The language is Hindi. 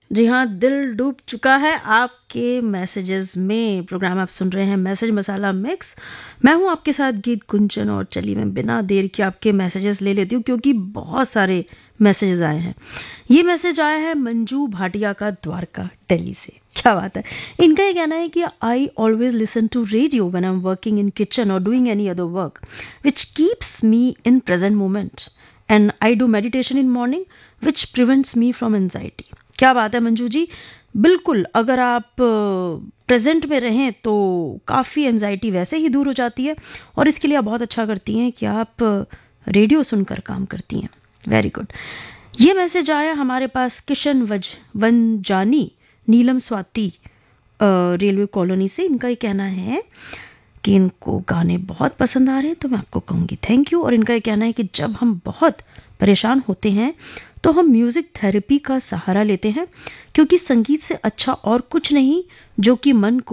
जी हाँ, दिल डूब चुका है आपके मैसेजेस में। प्रोग्राम आप सुन रहे हैं मैसेज मसाला मिक्स। मैं हूँ आपके साथ गीत गुंजन, और चलिए मैं बिना देर के आपके मैसेजेस ले लेती हूँ क्योंकि बहुत सारे मैसेजेस आए हैं। ये मैसेज आया है मंजू भाटिया का, द्वारका दिल्ली से। क्या बात है। इनका ये कहना है कि I always listen to radio when I am working in kitchen और doing any other work which keeps me in present moment, and I do meditation in morning which prevents me from anxiety. क्या बात है मंजू जी, बिल्कुल अगर आप प्रेजेंट में रहें तो काफ़ी एंजाइटी वैसे ही दूर हो जाती है, और इसके लिए आप बहुत अच्छा करती हैं कि आप रेडियो सुनकर काम करती हैं। Very good. ये मैसेज आया हमारे पास किशन वनजानी, नीलम स्वाति, रेलवे कॉलोनी से। इनका ये कहना है कि इनको गाने बहुत पसंद आ रहे हैं, तो मैं आपको कहूँगी थैंक यू। और इनका ये कहना है कि जब हम बहुत परेशान होते हैं तो हम म्यूज़िक थेरेपी का सहारा लेते हैं, क्योंकि संगीत से अच्छा और कुछ नहीं जो कि मन को